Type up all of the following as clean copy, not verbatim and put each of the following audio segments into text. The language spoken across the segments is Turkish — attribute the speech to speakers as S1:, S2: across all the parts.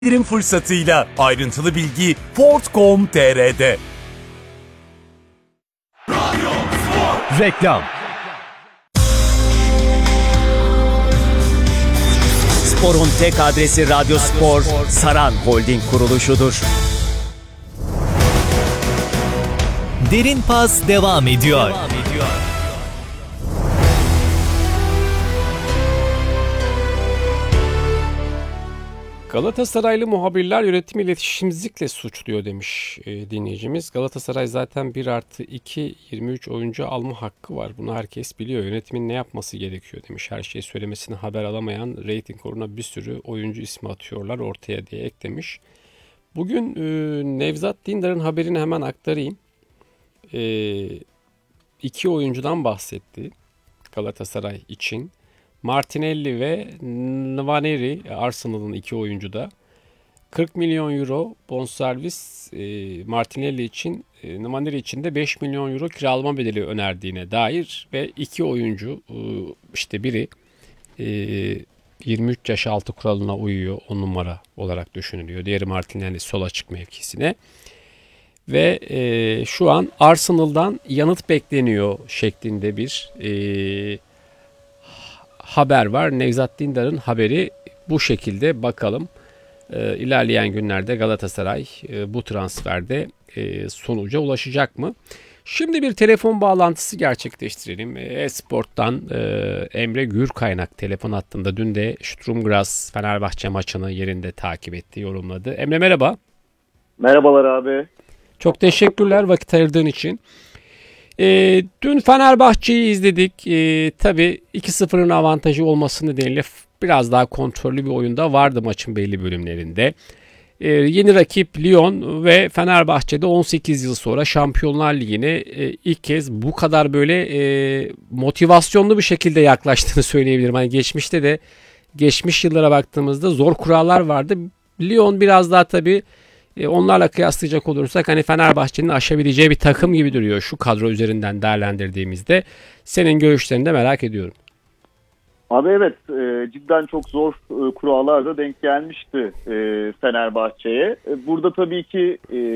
S1: indirim fırsatıyla ayrıntılı bilgi Ford.com.tr'de.
S2: Reklam. Spor'un tek adresi Radyo Spor, Saran Holding kuruluşudur. Derin Pas devam ediyor.
S3: Galatasaraylı muhabirler yönetim iletişimsizlikle suçluyor demiş dinleyicimiz. Galatasaray zaten 1+2 23 oyuncu alma hakkı var. Bunu herkes biliyor. Yönetimin ne yapması gerekiyor demiş. Her şeyi söylemesini haber alamayan reyting uğruna bir sürü oyuncu ismi atıyorlar ortaya diye eklemiş. Bugün Nevzat Dindar'ın haberini hemen aktarayım. 2 oyuncudan bahsetti Galatasaray için. Martinelli ve Nwaneri, Arsenal'ın 2 oyuncu da 40 milyon euro bonservis Martinelli için, Nwaneri için de 5 milyon euro kiralama bedeli önerdiğine dair ve 2 oyuncu işte biri 23 yaş altı kuralına uyuyor, 10 numara olarak düşünülüyor. Diğeri Martinelli sol açık mevkisine. Ve şu an Arsenal'dan yanıt bekleniyor şeklinde bir haber var. Nevzat Dindar'ın haberi bu şekilde. Bakalım ilerleyen günlerde Galatasaray bu transferde sonuca ulaşacak mı? Şimdi bir telefon bağlantısı gerçekleştirelim. Esport'tan Emre Gürkaynak telefon hattında. Dün de Sturm Graz Fenerbahçe maçını yerinde takip etti, yorumladı. Emre merhaba.
S4: Merhabalar abi.
S3: Çok teşekkürler vakit ayırdığın için. Dün Fenerbahçe'yi izledik. Tabii 2-0'ın avantajı olması nedeniyle biraz daha kontrollü bir oyunda vardı maçın belli bölümlerinde. Yeni rakip Lyon ve Fenerbahçe'de 18 yıl sonra Şampiyonlar Ligi'ne ilk kez bu kadar böyle motivasyonlu bir şekilde yaklaştığını söyleyebilirim. Hani geçmişte de geçmiş yıllara baktığımızda zor kurallar vardı. Lyon biraz daha tabii onlarla kıyaslayacak olursak hani Fenerbahçe'nin aşabileceği bir takım gibi duruyor şu kadro üzerinden değerlendirdiğimizde. Senin görüşlerini de merak ediyorum.
S4: Abi evet, cidden çok zor kurallar da denk gelmişti Fenerbahçe'ye. Burada tabii ki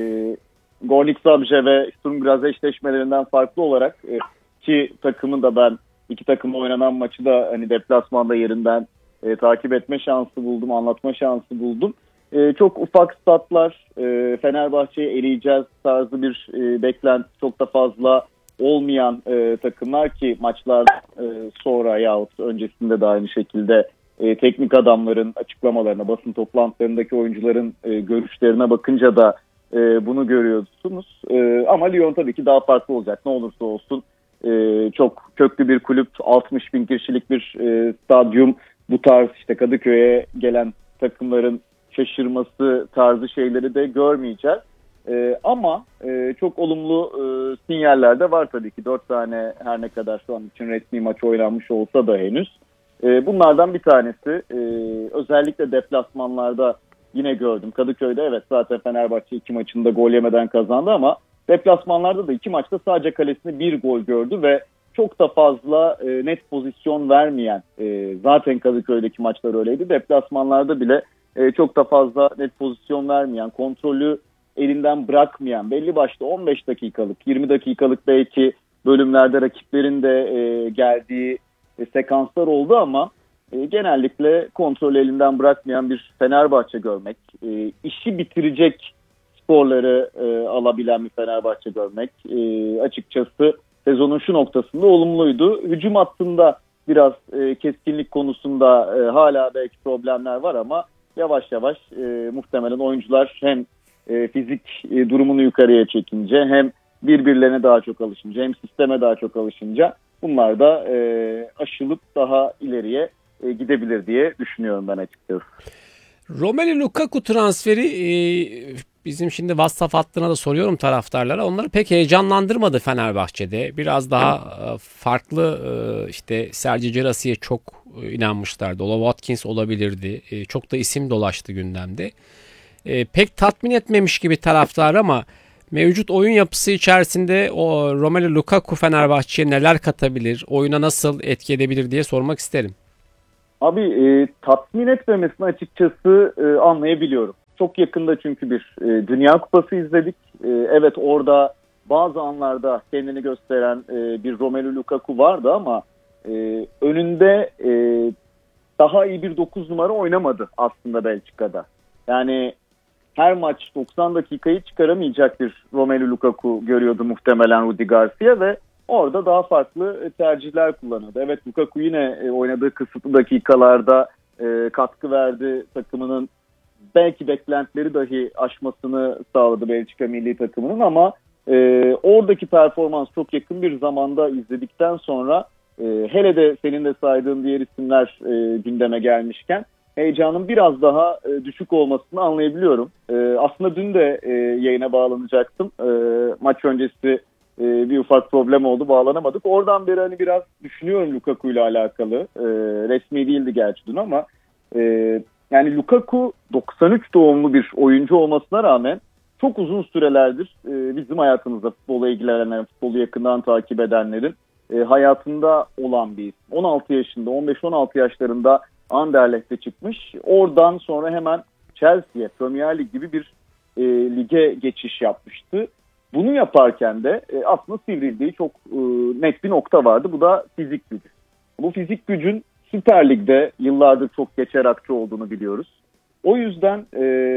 S4: Gornik Zabrze ve Sturm Graz eşleşmelerinden farklı olarak iki takımın da ben iki takımla oynanan maçı da hani deplasmanda yerinden takip etme şansı buldum, anlatma şansı buldum. Çok ufak statlar, Fenerbahçe'yi eleyeceğiz tarzı bir beklenti çok da fazla olmayan takımlar ki maçlar sonra yahut öncesinde de aynı şekilde teknik adamların açıklamalarına, basın toplantılarındaki oyuncuların görüşlerine bakınca da bunu görüyorsunuz. Ama Lyon tabii ki daha farklı olacak. Ne olursa olsun çok köklü bir kulüp, 60 bin kişilik bir stadyum, bu tarz işte Kadıköy'e gelen takımların şaşırması tarzı şeyleri de görmeyeceğiz. Ama çok olumlu sinyaller de var tabii ki. 4 tane her ne kadar şu an için resmi maç oynanmış olsa da henüz. Bunlardan bir tanesi özellikle deplasmanlarda yine gördüm. Kadıköy'de evet zaten Fenerbahçe 2 maçında gol yemeden kazandı ama deplasmanlarda da 2 maçta sadece kalesine 1 gol gördü ve çok da fazla net pozisyon vermeyen, zaten Kadıköy'deki maçlar öyleydi. Deplasmanlarda bile çok da fazla net pozisyon vermeyen, kontrolü elinden bırakmayan, belli başlı 15 dakikalık, 20 dakikalık belki bölümlerde rakiplerin de geldiği sekanslar oldu ama genellikle kontrolü elinden bırakmayan bir Fenerbahçe görmek, işi bitirecek skorları alabilen bir Fenerbahçe görmek açıkçası sezonun şu noktasında olumluydu. Hücum hattında biraz keskinlik konusunda hala belki problemler var ama yavaş yavaş muhtemelen oyuncular hem fizik durumunu yukarıya çekince hem birbirlerine daha çok alışınca hem sisteme daha çok alışınca bunlar da aşılıp daha ileriye gidebilir diye düşünüyorum ben açıkçası.
S3: Romelu Lukaku transferi bizim şimdi WhatsApp hattına da soruyorum taraftarlara. Onları pek heyecanlandırmadı Fenerbahçe'de. Biraz daha farklı işte Sergio Girassi'ye çok inanmışlardı. Ola Watkins olabilirdi. Çok da isim dolaştı gündemde. Pek tatmin etmemiş gibi taraftar ama mevcut oyun yapısı içerisinde o Romelu Lukaku Fenerbahçe'ye neler katabilir, oyuna nasıl etki edebilir diye sormak isterim.
S4: Abi tatmin etmemesini açıkçası anlayabiliyorum. Çok yakında çünkü bir Dünya Kupası izledik. Evet, orada bazı anlarda kendini gösteren bir Romelu Lukaku vardı ama önünde daha iyi bir 9 numara oynamadı aslında Belçika'da. Yani her maç 90 dakikayı çıkaramayacak bir Romelu Lukaku görüyordu muhtemelen Rudi Garcia ve orada daha farklı tercihler kullanıyordu. Evet, Lukaku yine oynadığı kısıtlı dakikalarda katkı verdi, takımının belki beklentileri dahi aşmasını sağladı Belçika milli takımının ama oradaki performans çok yakın bir zamanda izledikten sonra hele de senin de saydığın diğer isimler gündeme gelmişken heyecanın biraz daha düşük olmasını anlayabiliyorum. Aslında dün de yayına bağlanacaktım. Maç öncesi bir ufak problem oldu, bağlanamadık. Oradan beri hani biraz düşünüyorum Lukaku ile alakalı. Resmi değildi gerçi dün ama yani Lukaku 93 doğumlu bir oyuncu olmasına rağmen çok uzun sürelerdir bizim hayatımızda futbola ilgilenen, futbolu yakından takip edenlerin hayatında olan bir isim. 16 yaşında, 15-16 yaşlarında Anderlecht'te çıkmış. Oradan sonra hemen Chelsea'ye, Premier Lig gibi bir lige geçiş yapmıştı. Bunu yaparken de aslında sivrildiği çok net bir nokta vardı. Bu da fizik gücü. Bu fizik gücün Süper Lig'de yıllardır çok geçer akçe olduğunu biliyoruz. O yüzden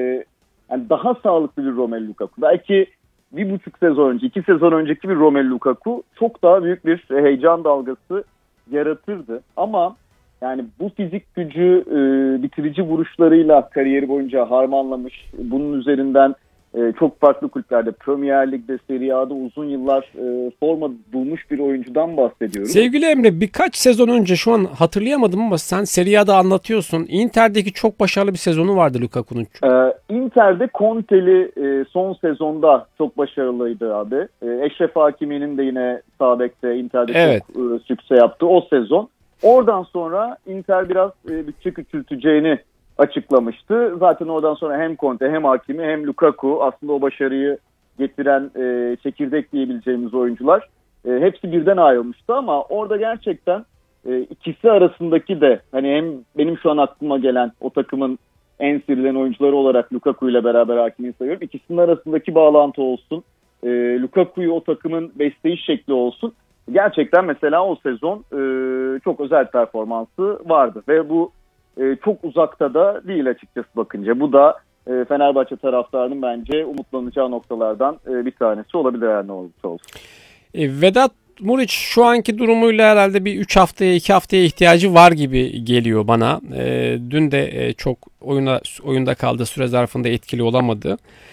S4: yani daha sağlıklı bir Romelu Lukaku. Belki 1,5 sezon önce, 2 sezon önceki bir Romelu Lukaku çok daha büyük bir heyecan dalgası yaratırdı. Ama yani bu fizik gücü bitirici vuruşlarıyla kariyeri boyunca harmanlamış. Bunun üzerinden çok farklı kulüplerde, Premier Lig'de, Serie A'da uzun yıllar forma bulmuş bir oyuncudan bahsediyoruz.
S3: Sevgili Emre, birkaç sezon önce, şu an hatırlayamadım ama sen Serie A'da anlatıyorsun. Inter'deki çok başarılı bir sezonu vardı Lukaku'nun.
S4: Inter'de Conte'li son sezonda çok başarılıydı abi. Eşref Hakimi'nin de yine sağ bekte Inter'de çok sükse yaptı o sezon. Oradan sonra Inter biraz bütçe küçülteceğini açıklamıştı. Zaten oradan sonra hem Conte hem Hakimi hem Lukaku aslında o başarıyı getiren çekirdek diyebileceğimiz oyuncular hepsi birden ayrılmıştı ama orada gerçekten ikisi arasındaki de hani hem benim şu an aklıma gelen o takımın en sivrilen oyuncuları olarak Lukaku ile beraber Hakimi'yi sayıyorum. İkisinin arasındaki bağlantı olsun. Lukaku'yu o takımın besleyiş şekli olsun. Gerçekten mesela o sezon çok özel performansı vardı ve bu çok uzakta da değil açıkçası bakınca. Bu da Fenerbahçe taraftarının bence umutlanacağı noktalardan bir tanesi olabilir her ne olursa olsun.
S3: Vedat Muriç şu anki durumuyla herhalde bir 3 haftaya 2 haftaya ihtiyacı var gibi geliyor bana. Dün de çok oyunda kaldığı süre zarfında etkili olamadı.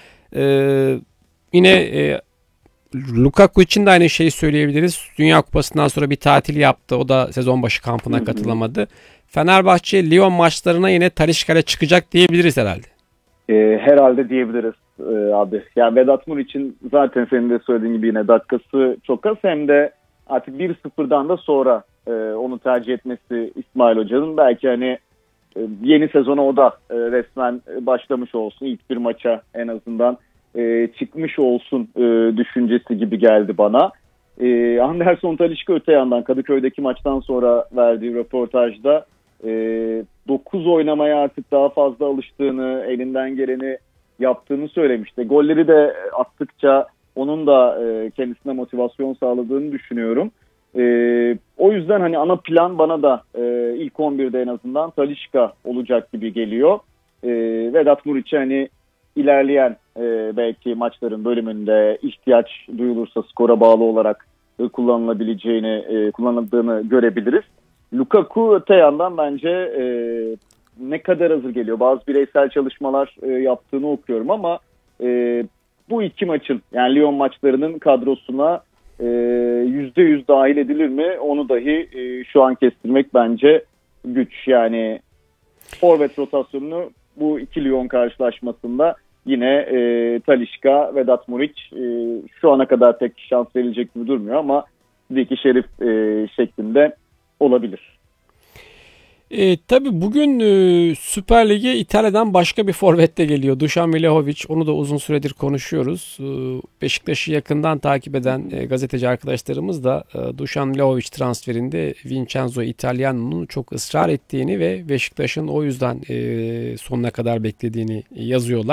S3: Yine Lukaku için de aynı şeyi söyleyebiliriz. Dünya Kupası'ndan sonra bir tatil yaptı. O da sezon başı kampına katılamadı. Fenerbahçe Lyon maçlarına yine Talisca'yla çıkacak diyebiliriz herhalde.
S4: Herhalde diyebiliriz abi. Yani Vedat Muriç'in zaten senin de söylediğin gibi yine dakikası çok az. Hem de artık 1-0'dan da sonra onu tercih etmesi İsmail Hoca'nın belki hani yeni sezona o da resmen başlamış olsun. İlk bir maça en azından çıkmış olsun düşüncesi gibi geldi bana. Anderson Talisca öte yandan Kadıköy'deki maçtan sonra verdiği röportajda 9 oynamaya artık daha fazla alıştığını, elinden geleni yaptığını söylemişti. Golleri de attıkça onun da kendisine motivasyon sağladığını düşünüyorum. O yüzden hani ana plan bana da ilk 11'de en azından Talisca olacak gibi geliyor. Vedat Muriç'e hani ilerleyen belki maçların bölümünde ihtiyaç duyulursa skora bağlı olarak kullanıldığını görebiliriz. Lukaku öte yandan bence ne kadar hazır geliyor. Bazı bireysel çalışmalar yaptığını okuyorum ama bu iki maçın yani Lyon maçlarının kadrosuna %100 dahil edilir mi? Onu dahi şu an kestirmek bence güç. Yani forvet rotasyonunu bu iki Lyon karşılaşmasında yine Talisca, Vedat Muriç şu ana kadar tek şans verilecek gibi durmuyor ama Zeki Şerif şeklinde olabilir.
S3: Tabii bugün Süper Lig'e İtalya'dan başka bir forvet de geliyor. Dušan Vlahović. Onu da uzun süredir konuşuyoruz. Beşiktaş'ı yakından takip eden gazeteci arkadaşlarımız da Dušan Vlahović transferinde Vincenzo Italiano'nun çok ısrar ettiğini ve Beşiktaş'ın o yüzden sonuna kadar beklediğini yazıyorlar.